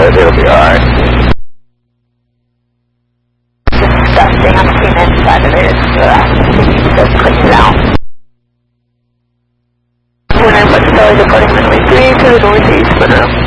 good. It'll be alright. Disgusting. I'm seeing inside of it. Just clean it out. When I put the recording when we 3 to the northeast, but